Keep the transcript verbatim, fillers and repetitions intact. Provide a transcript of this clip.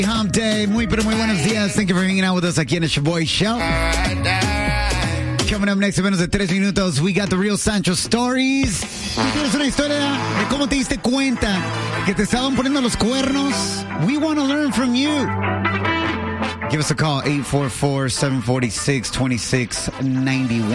Hump Day. Muy, pero muy buenos días. Thank you for hanging out with us aquí en el Shaboy Show. Coming up next en menos de tres minutos, we got the real Sancho stories. Si tienes una historia de cómo te diste cuenta que te estaban poniendo los cuernos, we want to learn from you. Give us a call, eight four four, seven four six, two six nine one.